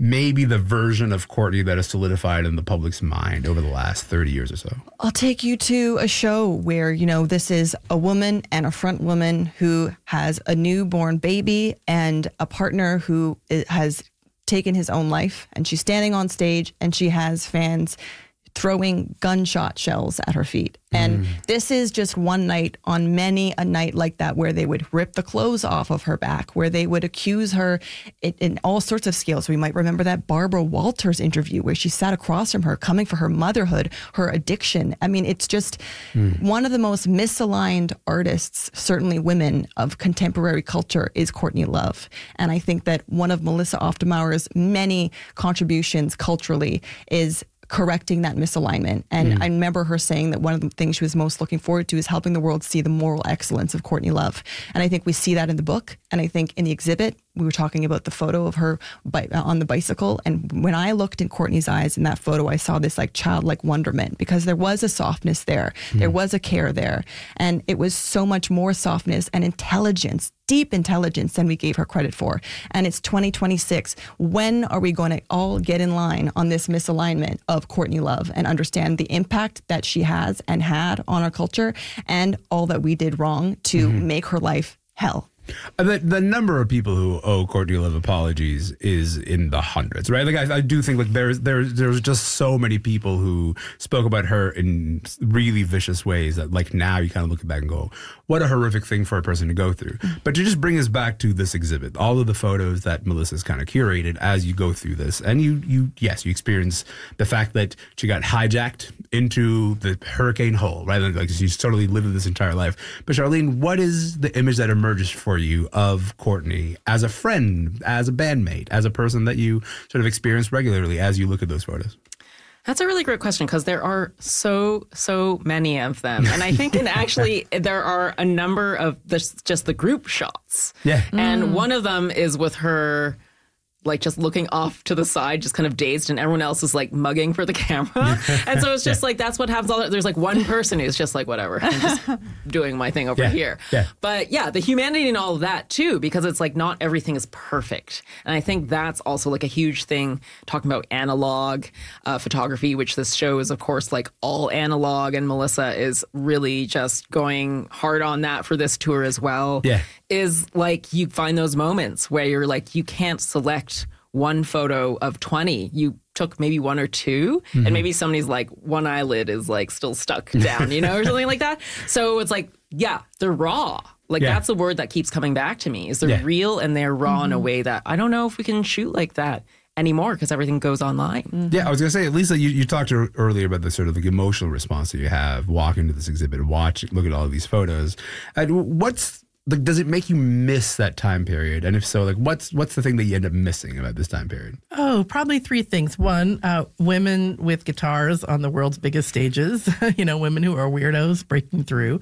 maybe the version of Courtney that is solidified in the public's mind over the last 30 years or so? I'll take you to a show where, you know, this is a woman and a front woman who has a newborn baby and a partner who has taken his own life, and she's standing on stage and she has fans throwing gunshot shells at her feet. And this is just one night on many a night like that, where they would rip the clothes off of her back, where they would accuse her in all sorts of scales. We might remember that Barbara Walters interview where she sat across from her, coming for her motherhood, her addiction. I mean, it's just one of the most misaligned artists, certainly women, of contemporary culture is Courtney Love. And I think that one of Melissa Oftermauer's many contributions culturally is correcting that misalignment. And I remember her saying that one of the things she was most looking forward to is helping the world see the moral excellence of Courtney Love. And I think we see that in the book. And I think in the exhibit, we were talking about the photo of her on the bicycle. And when I looked in Courtney's eyes in that photo, I saw this like childlike wonderment, because there was a softness there. There was a care there. And it was so much more softness and intelligence, deep intelligence, than we gave her credit for. And it's 2026. When are we going to all get in line on this misalignment of Courtney Love and understand the impact that she has and had on our culture, and all that we did wrong to make her life hell? The number of people who owe Courtney Love apologies is in the hundreds, right? Like I do think like there's just so many people who spoke about her in really vicious ways that like now you kind of look back and go, what a horrific thing for a person to go through. But to just bring us back to this exhibit, all of the photos that Melissa's kind of curated as you go through this, and you experience the fact that she got hijacked into the hurricane hole, right? Like she's totally lived this entire life. But Charlene, what is the image that emerges for you of Courtney as a friend, as a bandmate, as a person that you sort of experience regularly as you look at those photos? That's a really great question, because there are so many of them. And I think actually there are a number of just the group shots. Yeah. And one of them is with her like just looking off to the side, just kind of dazed, and everyone else is like mugging for the camera. And so it's just like, that's what happens. There's like one person who's just like, whatever, I'm just doing my thing over here. Yeah. But yeah, the humanity and all of that too, because it's like not everything is perfect. And I think that's also like a huge thing, talking about analog photography, which this show is of course like all analog, and Melissa is really just going hard on that for this tour as well. Yeah. Is like you find those moments where you're like, you can't select one photo of 20. You took maybe one or two, and maybe somebody's like one eyelid is like still stuck down, you know, or something like that. So it's like, yeah, they're raw. Like that's the word that keeps coming back to me, is they're real and they're raw in a way that I don't know if we can shoot like that anymore, because everything goes online. Yeah, I was going to say, Lisa, you talked earlier about the sort of the emotional response that you have walking to this exhibit and look at all of these photos. And like, does it make you miss that time period? And if so, like, what's the thing that you end up missing about this time period? Oh, probably three things. One, women with guitars on the world's biggest stages. You know, women who are weirdos breaking through.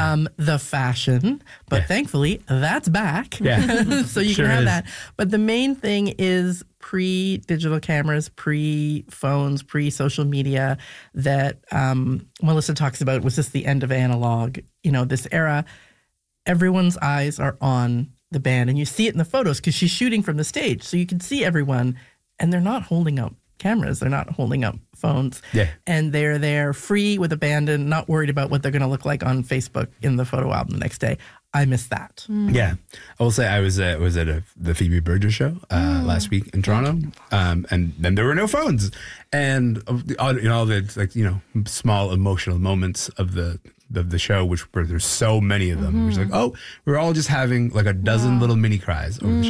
The fashion, but thankfully that's back. Yeah, so you can have that. But the main thing is pre-digital cameras, pre-phones, pre-social media that Melissa talks about. Was this the end of analog? You know, this era. Everyone's eyes are on the band, and you see it in the photos because she's shooting from the stage. So you can see everyone, and they're not holding up cameras. They're not holding up phones. Yeah. And they're there free with abandon, not worried about what they're going to look like on Facebook in the photo album the next day. I miss that. Yeah. I will say I was at the Phoebe Bridgers show last week in Toronto, and then there were no phones. And all the like, you know, small emotional moments of the show, where there's so many of them. It's like, oh, we're all just having like a dozen little mini cries over the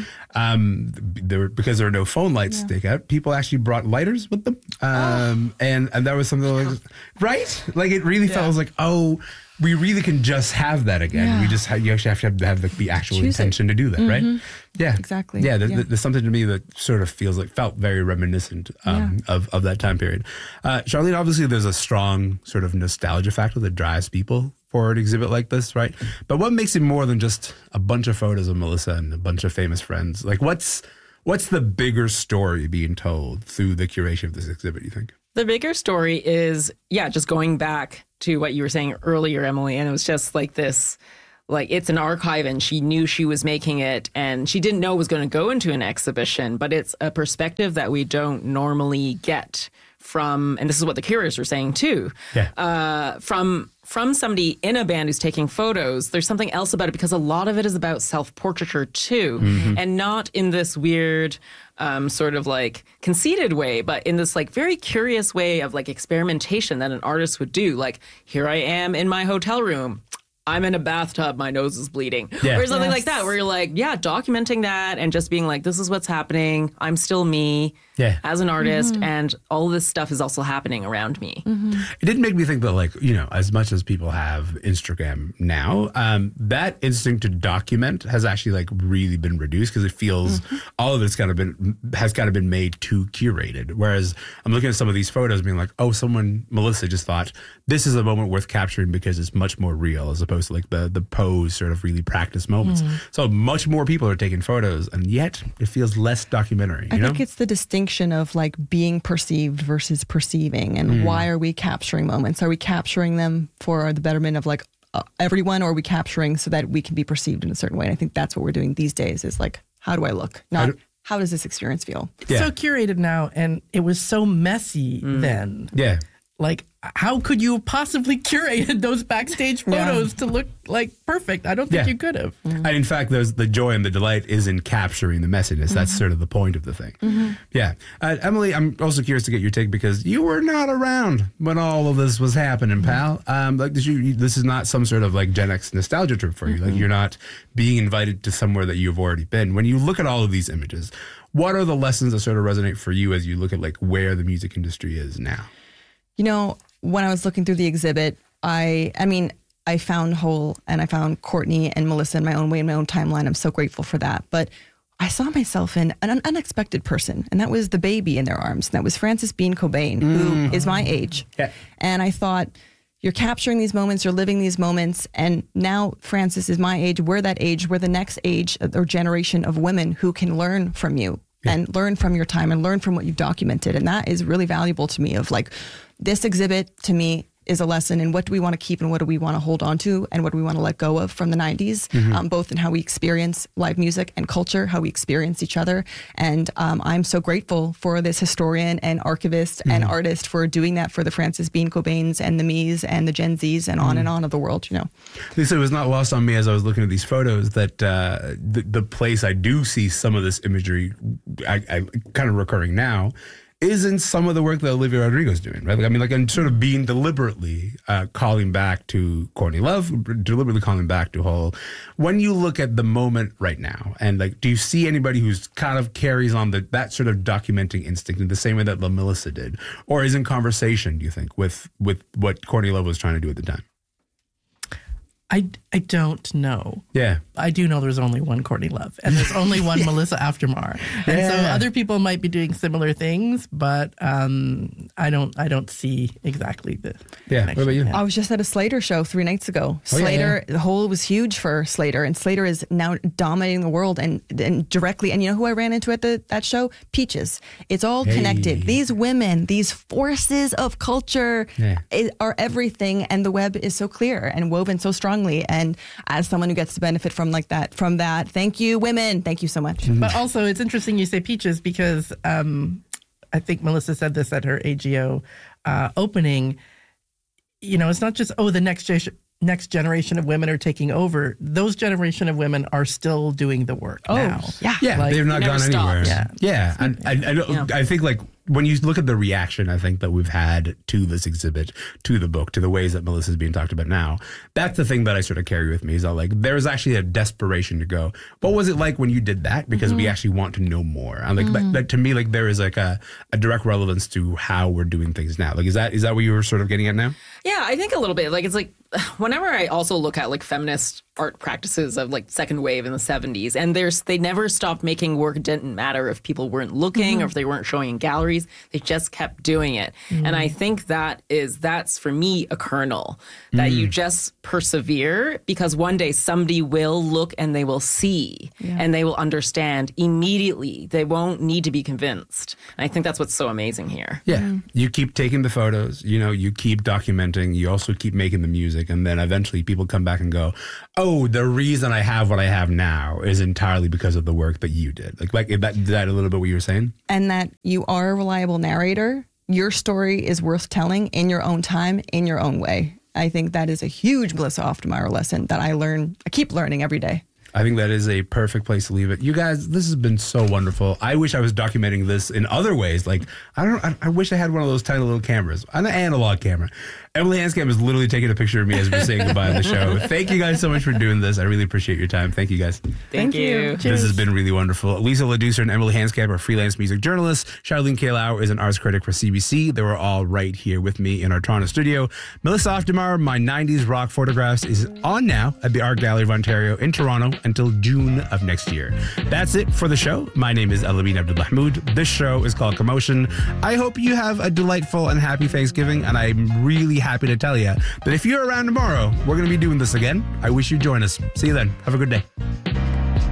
show. Because there were no phone lights to take out, people actually brought lighters with them. And that was something like, right? Like it really felt like, oh, we really can just have that again. Yeah. You actually have to have the actual intention to do that, right? Yeah, exactly. Yeah, there's something to me that sort of felt very reminiscent of that time period. Charlene, obviously there's a strong sort of nostalgia factor that drives people for an exhibit like this, right? But what makes it more than just a bunch of photos of Melissa and a bunch of famous friends? Like what's the bigger story being told through the curation of this exhibit, you think? The bigger story is, just going back to what you were saying earlier, Emily, and it was just like this like it's an archive and she knew she was making it and she didn't know it was going to go into an exhibition, but it's a perspective that we don't normally get from, and this is what the curators were saying too, from somebody in a band who's taking photos. There's something else about it because a lot of it is about self-portraiture too, and not in this weird sort of like conceited way, but in this like very curious way of like experimentation that an artist would do. Like, here I am in my hotel room. I'm in a bathtub, my nose is bleeding. Or something like that, where you're like, documenting that and just being like, this is what's happening. I'm still me as an artist, and all this stuff is also happening around me. It did make me think that, like, you know, as much as people have Instagram now, that instinct to document has actually like really been reduced because it feels all of it's has kind of been made too curated. Whereas I'm looking at some of these photos being like, oh, Melissa just thought this is a moment worth capturing because it's much more real as opposed to like the pose sort of really practice moments. So much more people are taking photos, and yet it feels less documentary. I think it's the distinction of like being perceived versus perceiving, and why are we capturing moments? Are we capturing them for the betterment of like everyone, or are we capturing so that we can be perceived in a certain way? And I think that's what we're doing these days is like, how do I look? Not how does this experience feel? It's so curated now, and it was so messy then. Yeah. Like, how could you have possibly curated those backstage photos to look like perfect? I don't think you could have. And in fact, there's the joy and the delight is in capturing the messiness. That's sort of the point of the thing. Yeah. Emily, I'm also curious to get your take because you were not around when all of this was happening, pal. Like, this is not some sort of like Gen X nostalgia trip for you. Like, you're not being invited to somewhere that you've already been. When you look at all of these images, what are the lessons that sort of resonate for you as you look at like where the music industry is now? You know, when I was looking through the exhibit, I found Hole and I found Courtney and Melissa in my own way, in my own timeline. I'm so grateful for that. But I saw myself in an unexpected person, and that was the baby in their arms. And that was Frances Bean Cobain, who is my age. Yeah. And I thought, you're capturing these moments, you're living these moments. And now Frances is my age. We're that age. We're the next age or generation of women who can learn from you and learn from your time and learn from what you've documented. And that is really valuable to me of like, this exhibit to me is a lesson in what do we want to keep and what do we want to hold on to and what do we want to let go of from the 90s, both in how we experience live music and culture, how we experience each other. And I'm so grateful for this historian and archivist and artist for doing that for the Frances Bean Cobains and the me's and the Gen Z's and on of the world, you know. Lisa, it was not lost on me as I was looking at these photos that the place I do see some of this imagery I kind of recurring now is in some of the work that Olivia Rodrigo's doing, right? Like, I mean, like, I'm sort of being deliberately calling back to Courtney Love, deliberately calling back to Hole. When you look at the moment right now, and like, do you see anybody who's kind of carries on that sort of documenting instinct in the same way that La Melissa did, or is in conversation, do you think, with what Courtney Love was trying to do at the time? I don't know. Yeah. I do know there's only one Courtney Love, and there's only one Melissa Aftermar. And so other people might be doing similar things, but I don't see exactly the connection. What about you? I was just at a Slater show 3 nights ago. Slater, the Hole was huge for Slater, and Slater is now dominating the world and directly. And you know who I ran into at that show? Peaches. It's all connected. These women, these forces of culture are everything, and the web is so clear and woven so strongly. And as someone who gets to benefit from that, thank you, women. Thank you so much. But also, it's interesting you say Peaches because I think Melissa said this at her AGO opening. You know, it's not just, the next generation of women are taking over. Those generation of women are still doing the work now. Yeah, like, they've not gone anywhere. Yeah. And I think like when you look at the reaction, I think that we've had to this exhibit, to the book, to the ways that Melissa's being talked about now, that's the thing that I sort of carry with me is that like there's actually a desperation to go, what was it like when you did that? Because we actually want to know more. And like that, to me, like there is like a direct relevance to how we're doing things now. Like is that what you were sort of getting at now? Yeah, I think a little bit. Like it's like whenever I also look at like feminist art practices of like second wave in the 70s, and they never stopped making work. It didn't matter if people weren't looking or if they weren't showing in galleries. They just kept doing it. And I think that's for me a kernel that you just persevere because one day somebody will look and they will see and they will understand immediately. They won't need to be convinced. And I think that's what's so amazing here. Yeah. You keep taking the photos, you know, you keep documenting, you also keep making the music, and then eventually people come back and go, oh, oh, the reason I have what I have now is entirely because of the work that you did. Like is that a little bit what you were saying? And that you are a reliable narrator. Your story is worth telling in your own time, in your own way. I think that is a huge Melissa Oftemeier lesson that I keep learning every day. I think that is a perfect place to leave it. You guys, this has been so wonderful. I wish I was documenting this in other ways. Like, I wish I had one of those tiny little cameras, an analog camera. Emily Hanscamp is literally taking a picture of me as we're saying goodbye on the show. Thank you guys so much for doing this. I really appreciate your time. Thank you guys. Thank you. This has been really wonderful. Lisa Ladoucer and Emily Hanscamp are freelance music journalists. Charlene Kailau is an arts critic for CBC. They were all right here with me in our Toronto studio. Melissa Oftemeier, My 90s Rock Photographs, is on now at the Art Gallery of Ontario in Toronto until June of next year. That's it for the show. My name is Elamine Abdulmahmoud. This show is called Commotion. I hope you have a delightful and happy Thanksgiving, and I'm really happy to tell you that if you're around tomorrow, we're going to be doing this again. I wish you'd join us. See you then. Have a good day.